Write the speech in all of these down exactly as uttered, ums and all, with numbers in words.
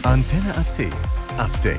Antenne A C Update.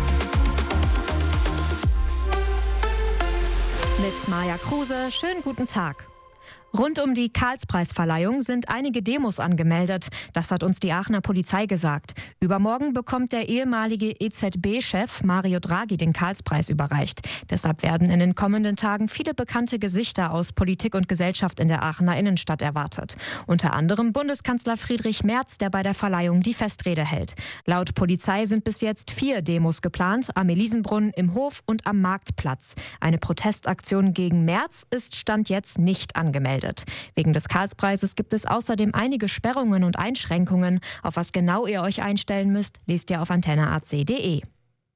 Mit Maja Kruse, schönen guten Tag. Rund um die Karlspreisverleihung sind einige Demos angemeldet. Das hat uns die Aachener Polizei gesagt. Übermorgen bekommt der ehemalige E Z B-Chef Mario Draghi den Karlspreis überreicht. Deshalb werden in den kommenden Tagen viele bekannte Gesichter aus Politik und Gesellschaft in der Aachener Innenstadt erwartet. Unter anderem Bundeskanzler Friedrich Merz, der bei der Verleihung die Festrede hält. Laut Polizei sind bis jetzt vier Demos geplant, am Elisenbrunnen, im Hof und am Marktplatz. Eine Protestaktion gegen Merz ist Stand jetzt nicht angemeldet. Wegen des Karlspreises gibt es außerdem einige Sperrungen und Einschränkungen. Auf was genau ihr euch einstellen müsst, lest ihr auf antenne a c punkt de.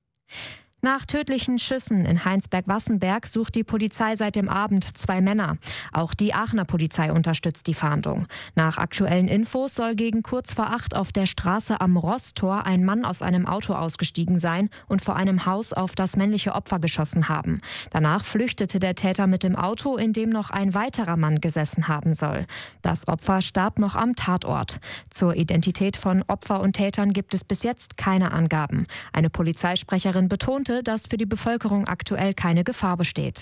Nach tödlichen Schüssen in Heinsberg-Wassenberg sucht die Polizei seit dem Abend zwei Männer. Auch die Aachener Polizei unterstützt die Fahndung. Nach aktuellen Infos soll gegen kurz vor acht auf der Straße am Rosstor ein Mann aus einem Auto ausgestiegen sein und vor einem Haus auf das männliche Opfer geschossen haben. Danach flüchtete der Täter mit dem Auto, in dem noch ein weiterer Mann gesessen haben soll. Das Opfer starb noch am Tatort. Zur Identität von Opfer und Tätern gibt es bis jetzt keine Angaben. Eine Polizeisprecherin betonte, dass für die Bevölkerung aktuell keine Gefahr besteht.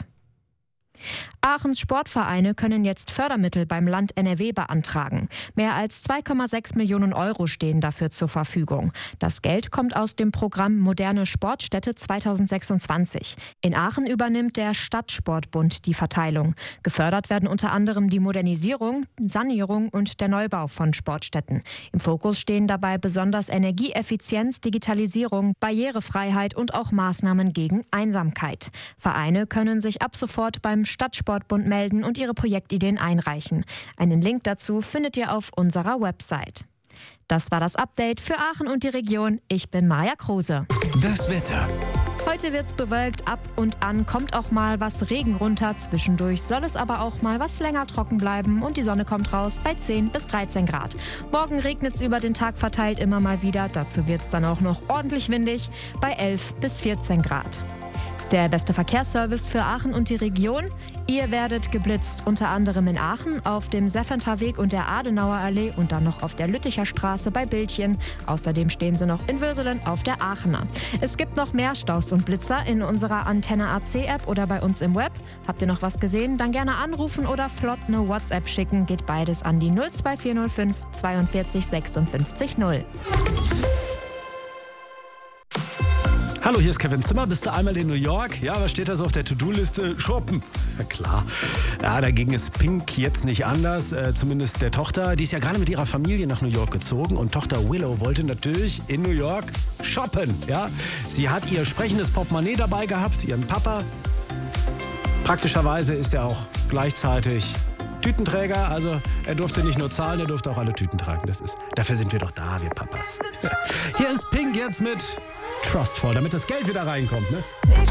Aachens Sportvereine können jetzt Fördermittel beim Land N R W beantragen. Mehr als zwei Komma sechs Millionen Euro stehen dafür zur Verfügung. Das Geld kommt aus dem Programm Moderne Sportstätte zweitausendsechsundzwanzig. In Aachen übernimmt der Stadtsportbund die Verteilung. Gefördert werden unter anderem die Modernisierung, Sanierung und der Neubau von Sportstätten. Im Fokus stehen dabei besonders Energieeffizienz, Digitalisierung, Barrierefreiheit und auch Maßnahmen gegen Einsamkeit. Vereine können sich ab sofort beim Stadtsportbund melden und ihre Projektideen einreichen. Einen Link dazu findet ihr auf unserer Website. Das war das Update für Aachen und die Region. Ich bin Maja Kruse. Das Wetter. Heute wird's bewölkt, ab und an kommt auch mal was Regen runter. Zwischendurch soll es aber auch mal was länger trocken bleiben und die Sonne kommt raus bei zehn bis dreizehn Grad. Morgen regnet es über den Tag verteilt immer mal wieder. Dazu wird es dann auch noch ordentlich windig bei elf bis vierzehn Grad. Der beste Verkehrsservice für Aachen und die Region. Ihr werdet geblitzt, unter anderem in Aachen, auf dem Seffenter Weg und der Adenauer Allee und dann noch auf der Lütticher Straße bei Bildchen. Außerdem stehen sie noch in Würselen auf der Aachener. Es gibt noch mehr Staus und Blitzer in unserer Antenne A C App oder bei uns im Web. Habt ihr noch was gesehen? Dann gerne anrufen oder flott eine WhatsApp schicken. Geht beides an die null zwei vier null fünf zweiundvierzig sechsundfünfzig null. Hallo, hier ist Kevin Zimmer. Bist du einmal in New York? Ja, was steht da so auf der To-Do-Liste? Shoppen. Ja, klar. Ja, dagegen ist Pink jetzt nicht anders. Äh, zumindest der Tochter. Die ist ja gerade mit ihrer Familie nach New York gezogen. Und Tochter Willow wollte natürlich in New York shoppen. Ja? Sie hat ihr sprechendes Portemonnaie dabei gehabt, ihren Papa. Praktischerweise ist er auch gleichzeitig Tütenträger. Also er durfte nicht nur zahlen, er durfte auch alle Tüten tragen. Das ist, dafür sind wir doch da, wir Papas. Hier ist Pink jetzt mit Trustful, damit das Geld wieder reinkommt, ne?